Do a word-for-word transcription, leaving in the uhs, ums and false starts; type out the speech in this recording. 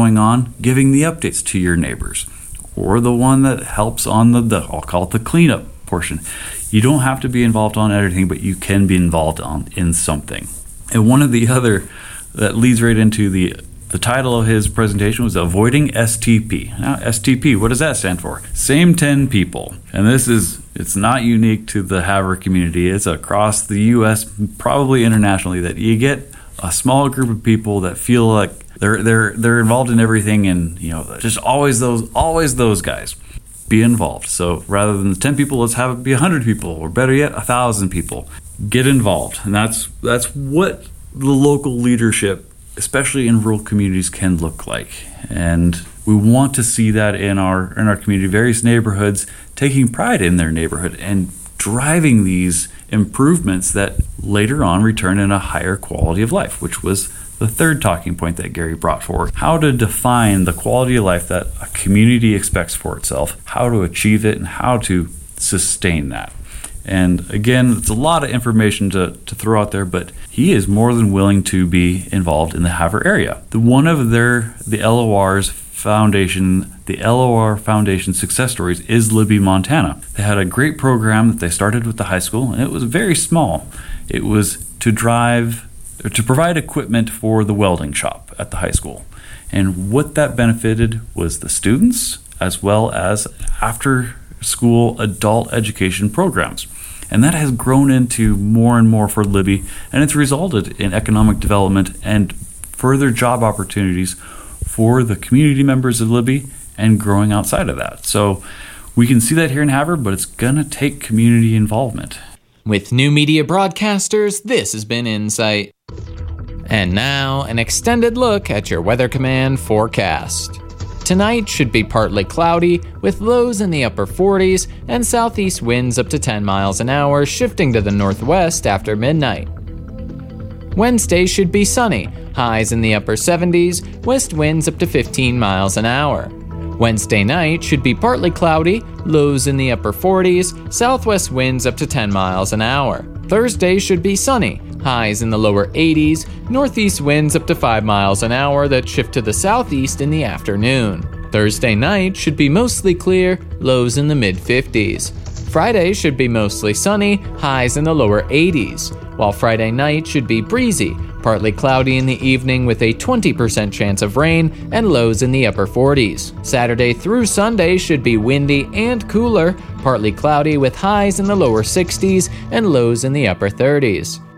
going on, giving the updates to your neighbors, or the one that helps on the, the I'll call it the cleanup portion. You don't have to be involved on everything, but you can be involved on in something. And one of the other that leads right into the the title of his presentation was Avoiding S T P. Now, S T P, what does that stand for? Same ten people. And this is, it's not unique to the Havre community. It's across the U S, probably internationally, that you get a small group of people that feel like they're they're they're involved in everything, and you know, just always those always those guys. Be involved. So rather than the ten people, let's have it be one hundred people, or better yet, one thousand people. Get involved. And that's that's what the local leadership, especially in rural communities, can look like. And we want to see that in our in our community, various neighborhoods taking pride in their neighborhood and driving these improvements that later on return in a higher quality of life, which was the third talking point that Gary brought forward. How to define the quality of life that a community expects for itself, how to achieve it, and how to sustain that. And again, it's a lot of information to, to throw out there, but he is more than willing to be involved in the Havre area. The one of their, the L O R's foundation, the L O R Foundation success stories is Libby, Montana. They had a great program that they started with the high school, and it was very small. It was to drive, or to provide equipment for the welding shop at the high school. And what that benefited was the students, as well as after school adult education programs. And that has grown into more and more for Libby, and it's resulted in economic development and further job opportunities for the community members of Libby and growing outside of that. So we can see that here in Havre, but it's going to take community involvement. With New Media Broadcasters, this has been Insight. And now, an extended look at your Weather Command forecast. Tonight should be partly cloudy, with lows in the upper forties and southeast winds up to ten miles an hour, shifting to the northwest after midnight. Wednesday should be sunny, highs in the upper seventies, west winds up to fifteen miles an hour. Wednesday night should be partly cloudy, lows in the upper forties, southwest winds up to ten miles an hour. Thursday should be sunny, highs in the lower eighties, northeast winds up to five miles an hour that shift to the southeast in the afternoon. Thursday night should be mostly clear, lows in the mid-fifties. Friday should be mostly sunny, highs in the lower eighties, while Friday night should be breezy, partly cloudy in the evening with a twenty percent chance of rain and lows in the upper forties. Saturday through Sunday should be windy and cooler, partly cloudy with highs in the lower sixties and lows in the upper thirties.